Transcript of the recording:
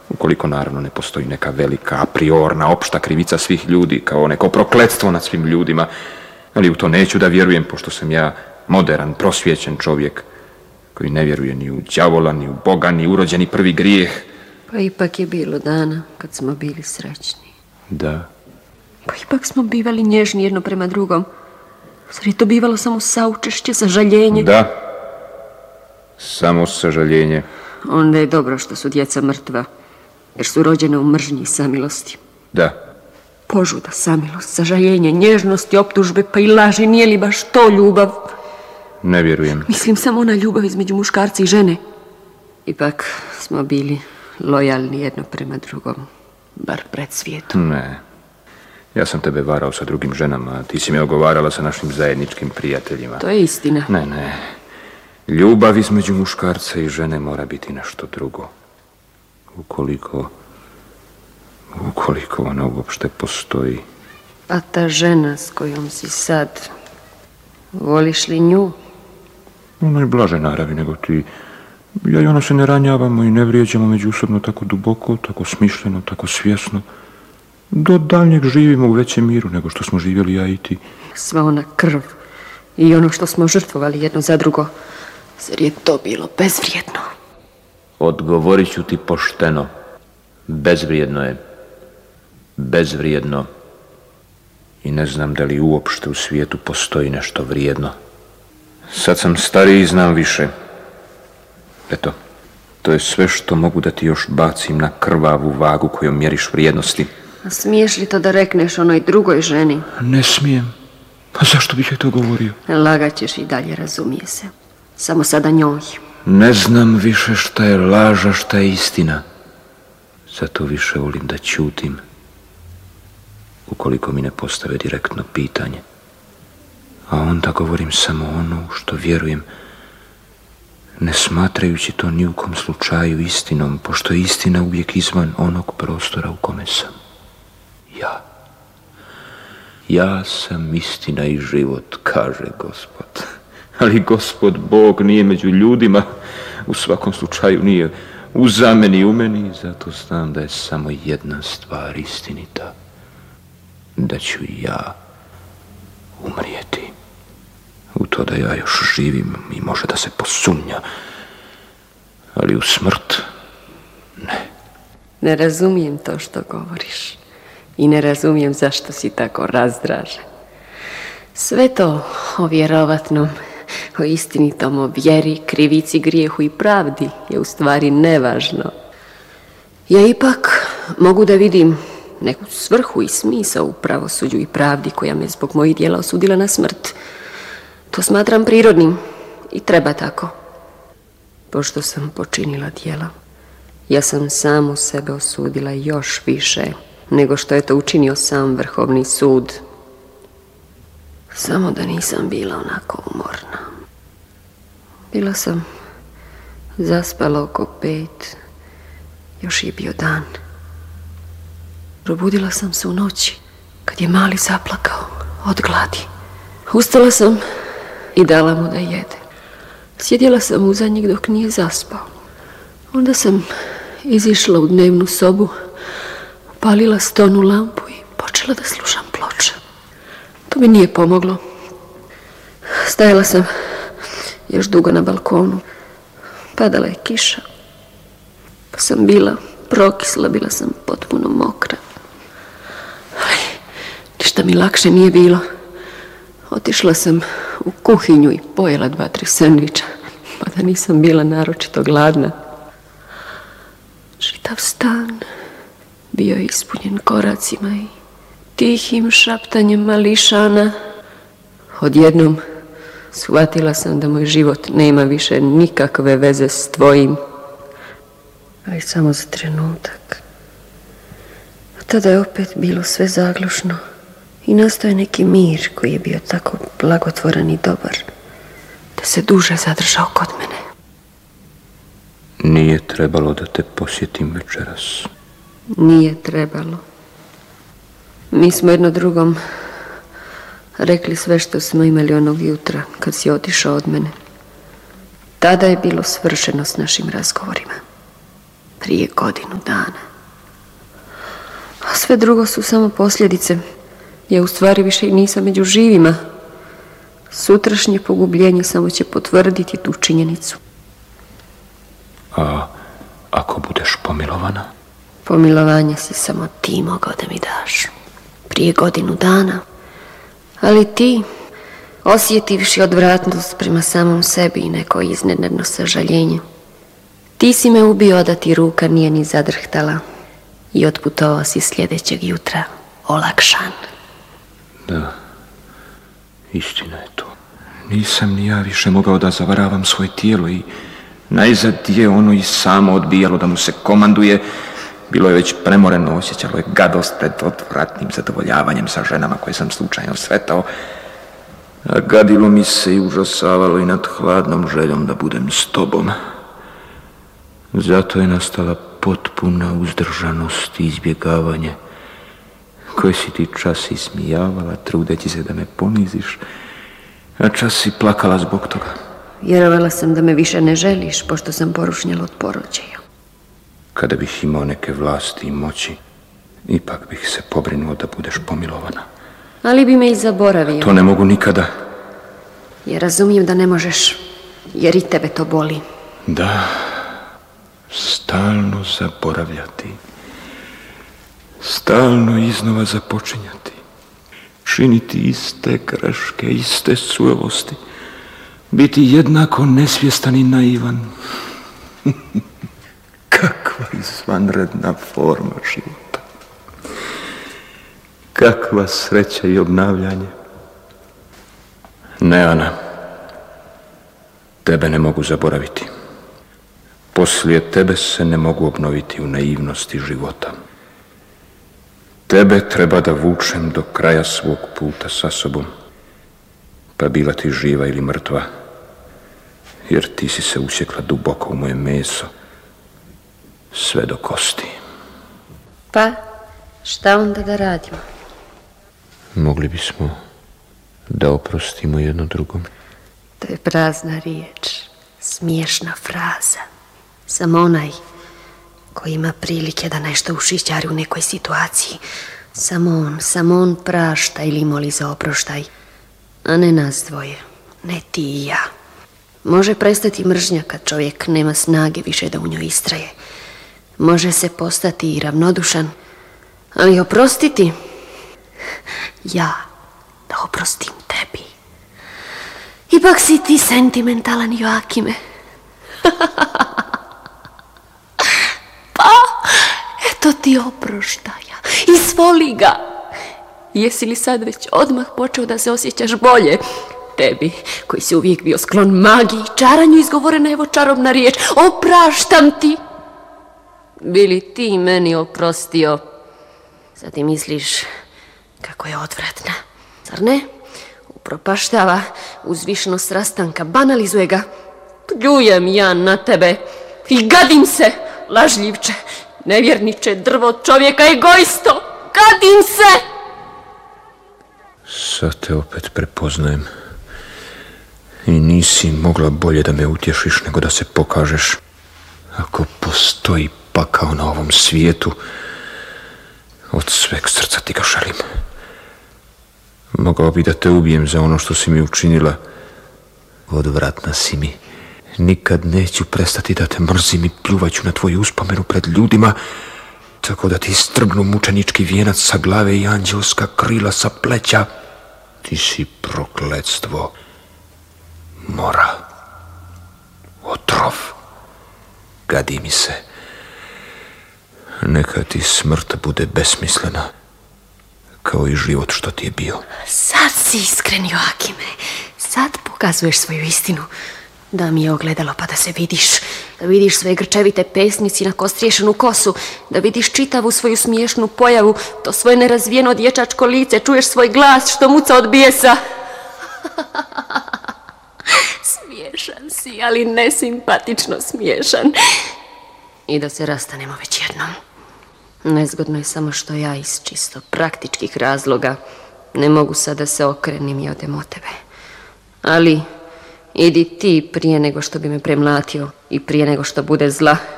Ukoliko naravno ne postoji neka velika, a priorna, opšta krivica svih ljudi, kao neko prokletstvo nad svim ljudima. Ali u to neću da vjerujem, pošto sam ja moderan, prosvjećen čovjek koji ne vjeruje ni u đavola, ni u Boga, ni urođeni prvi grijeh. Pa ipak je bilo dana kad smo bili srećni. Da. Pa ipak smo bivali nježni jedno prema drugom. Zar je to bivalo samo saučešće, sažaljenje? Da, samo sažaljenje. Onda je dobro što su djeca mrtva, jer su rođene u mržnji i samilosti. Da. Požuda, samilost, sažaljenje, nježnost i optužbe, pa i laži, nije li baš to ljubav? Ne vjerujem. Mislim samo na ljubav između muškarca i žene. Ipak smo bili lojalni jedno prema drugom, bar pred svijetom. Ne. Ja sam tebe varao sa drugim ženama, a ti si me ogovarala sa našim zajedničkim prijateljima. To je istina. Ne. Ljubav između muškarca i žene mora biti nešto drugo. Ukoliko ona uopšte postoji. A ta žena s kojom si sad, voliš li nju? Ona je blaže naravi nego ti. Ja i ona se ne ranjavamo i ne vrijeđamo međusobno tako duboko, tako smišljeno, tako svjesno. Do daljnjeg živimo u većem miru nego što smo živjeli ja i ti. Sva ona krv i ono što smo žrtvovali jedno za drugo, zar je to bilo bezvrijedno? Odgovorit ću ti pošteno. Bezvrijedno je. Bezvrijedno. I ne znam da li uopšte u svijetu postoji nešto vrijedno. Sad sam stariji i znam više. Eto, to je sve što mogu da ti još bacim na krvavu vagu kojom mjeriš vrijednosti. A smiješ li to da rekneš onoj drugoj ženi? Ne smijem. Pa zašto bih joj to govorio? Lagaćeš i dalje, razumije se. Samo sada njoj. Ne znam više šta je laž, a šta je istina. Zato više volim da ćutim. Ukoliko mi ne postave direktno pitanje. A onda govorim samo ono što vjerujem, ne smatrajući to ni u kom slučaju istinom, pošto je istina uvijek izvan onog prostora u kome sam. Ja sam istina i život, kaže Gospod. Ali Gospod Bog nije među ljudima, u svakom slučaju nije u zameni u meni, zato znam da je samo jedna stvar istinita, da ću ja umrijeti. U to da ja još živim i može da se posumnja, ali u smrt ne. Ne razumijem to što govoriš i ne razumijem zašto si tako razdražen. Sve to o vjerovatnom, o istinitom, o vjeri, krivici, grijehu i pravdi je u stvari nevažno. Ja ipak mogu da vidim neku svrhu i smisao u pravosuđu i pravdi koja me zbog mojih djela osudila na smrt. To smatram prirodnim i treba tako. Pošto sam počinila djela, ja sam samu sebe osudila još više nego što je to učinio sam Vrhovni sud. Samo da nisam bila onako umorna. Bila sam zaspala oko 5, još je bio dan. Probudila sam se u noći kad je mali zaplakao od gladi. Ustala sam i dala mu da jede. Sjedila sam uza njeg dok nije zaspao. Onda sam izišla u dnevnu sobu, upalila stonu lampu i počela da slušam ploče. To mi nije pomoglo. Stajala sam još dugo na balkonu. Padala je kiša. Pa sam bila prokisla, bila sam potpuno mokra. Ali ništa mi lakše nije bilo. Otišla sam u kuhinju i pojela 2-3 sendviča, pa da nisam bila naročito gladna. Čitav stan bio je ispunjen koracima i tihim šaptanjem mališana. Odjednom shvatila sam da moj život nema više nikakve veze s tvojim, ali samo za trenutak. A tada je opet bilo sve zaglušno i nastao je neki mir koji je bio tako blagotvoran i dobar da se duže zadržao kod mene. Nije trebalo da te posjetim večeras. Nije trebalo. Mi smo jedno drugom rekli sve što smo imali onog jutra kad si otišao od mene. Tada je bilo svršeno s našim razgovorima. Prije godinu dana. A sve drugo su samo posljedice. Ja u stvari više i nisam među živima. Sutrašnje pogubljenje samo će potvrditi tu činjenicu. A ako budeš pomilovana? Pomilovanje si samo ti mogao da mi daš. Prije godinu dana. Ali ti, osjetivši odvratnost prema samom sebi i neko iznenadno sažaljenje, ti si me ubio da ti ruka nije ni zadrhtala i otputovao si sljedećeg jutra olakšan. Da, istina je to. Nisam ni ja više mogao da zavaravam svoje tijelo i najzad je ono i samo odbijalo da mu se komanduje. Bilo je već premoreno, osjećalo je gadost pred odvratnim zadovoljavanjem sa ženama koje sam slučajno sretao. A gadilo mi se i užasavalo i nad hladnom željom da budem s tobom. Zato je nastala potpuna uzdržanost i izbjegavanje, koje si ti čas ismijavala, trudeći se da me poniziš, a čas si plakala zbog toga. Vjerovala sam da me više ne želiš, pošto sam porušnjala od porođaja. Kada bih imao neke vlasti i moći, ipak bih se pobrinuo da budeš pomilovana. Ali bi me i zaboravio. To ne mogu nikada. Ja razumijem da ne možeš, jer i tebe to boli. Da, stalno zaboravljati. Stalno iznova započinjati. Činiti iste greške, iste sujevosti. Biti jednako nesvjestan i naivan. Kakva izvanredna forma života. Kakva sreća i obnavljanje. Ne, Ana. Tebe ne mogu zaboraviti. Poslije tebe se ne mogu obnoviti u naivnosti života. Tebe treba da vučem do kraja svog puta sa sobom, pa bila ti živa ili mrtva, jer ti si se usjekla duboko u moje meso, sve do kosti. Pa, šta onda da radimo? Mogli bismo da oprostimo jedno drugom. To je prazna riječ, smiješna fraza. Samo onaj koji ima prilike da nešto ušićari u nekoj situaciji, samo on prašta ili moli za oproštaj, a ne nas dvoje, ne ti i ja. Može prestati mržnja kad čovjek nema snage više da u njoj istraje. Može se postati i ravnodušan, ali oprostiti, ja da oprostim tebi. Ipak si ti sentimentalan, Joakime. Pa, eto ti oproštaja. Izvoli ga. Jesi li sad već odmah počeo da se osjećaš bolje? Tebi, koji si uvijek bio sklon magiji, čaranju, izgovorena evo čarobna riječ. Opraštam ti. Bi li ti meni oprostio? Sad ti misliš kako je odvratna, zar ne? Upropaštava, uzvišnost rastanka, banalizuje ga. Pljujem ja na tebe i gadim se, lažljivče, nevjerniče, drvo od čovjeka, egoisto, gadim se! Sad te opet prepoznajem i nisi mogla bolje da me utješiš nego da se pokažeš. Ako postoji pakao na ovom svijetu, od sveg srca ti ga želim. Mogao bi da te ubijem za ono što si mi učinila. Odvratna si mi. Nikad neću prestati da te mrzim i pljuvaću na tvoju uspomenu pred ljudima, tako da ti strgnu mučenički vijenac sa glave i anđelska krila sa pleća. Ti si prokletstvo, mora, otrov. Gadi mi se. Neka ti smrt bude besmislena, kao i život što ti je bio. Sad si iskren, Joakime. Sad pokazuješ svoju istinu. Da mi je ogledalo pa da se vidiš. Da vidiš svoje grčevite pesnici na kostriješenu kosu. Da vidiš čitavu svoju smiješnu pojavu. To svoje nerazvijeno dječačko lice. Čuješ svoj glas što muca od bijesa. Smiješan si, ali nesimpatično smiješan. I da se rastanemo već jednom. Nezgodno je samo što ja iz čisto praktičkih razloga ne mogu sad da se okrenim i odem od tebe. Ali idi ti prije nego što bi me premlatio i prije nego što bude zla.